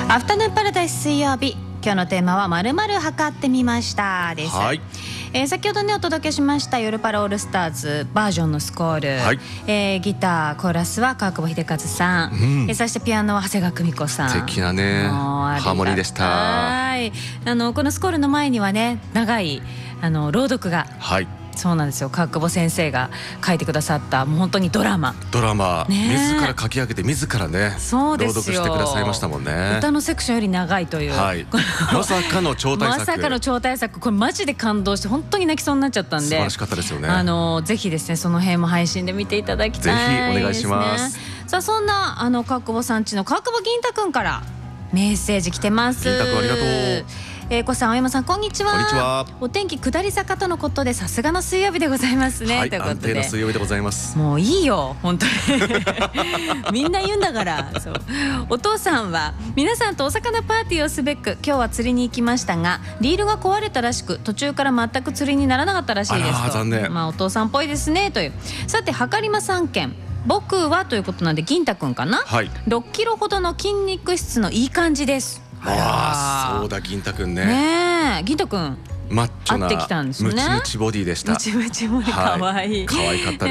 アフタヌーンパラダイス水曜日、今日のテーマは〇〇測ってみましたです。 はい。 先ほどねお届けしました夜パラオールスターズバージョンのスコール、 はい、 ギターコーラスは川久保秀和さん、そしてピアノは長谷川久美子さん。 素敵なねハーモニーでした。 はい、このスコールの前にはね長い朗読が、 はい、 そうなんですよ。川久保先生が書いてくださったもう本当にドラマ、ね、 自ら書き上げて自らねそうですよ朗読してくださいましたもんね。 歌のセクションより長いという、 はい、まさかの超大作、 まさかの超大作、これマジで感動して本当に泣きそうになっちゃったんで、 素晴らしかったですよね。 ぜひですねその辺も配信で見ていただきたいですね。 ぜひお願いします。 さあそんな川久保さんちの川久保銀太くんからメッセージ来てます。 銀太くんありがとう。 小さん、青山さん、こんにちは。 こんにちは。 お天気下り坂とのことでさすがの水曜日でございますね、 はい、 ということで安定の水曜日でございます。 もういいよ本当にみんな言うんだから。そう、お父さんは皆さんとお魚パーティーをすべく今日は釣りに行きましたが、リールが壊れたらしく途中から全く釣りにならなかったらしいですと。 残念。 お父さんっぽいですねという。さて、はかりま3件僕はということなんで銀太くんかな、 はい、 6キロほどの筋肉質のいい感じです。 そうだ銀太くんね。 ねえ、銀太くんマッチョな合ってきたんですね。 ムチムチボディでした。 ムチムチボディ、かわいい、 可愛かったです。